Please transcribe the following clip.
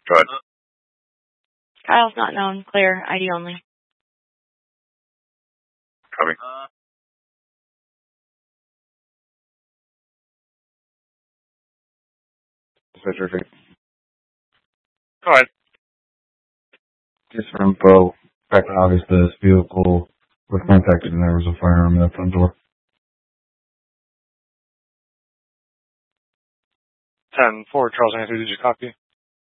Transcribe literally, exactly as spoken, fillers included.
Go ahead. Kyle's not known. Clear. I D only. Copy. Dispatcher. Go ahead. Just for info, back in August, this vehicle was contacted and there was a firearm in the front door. ten four, Charles Anthony, did you copy?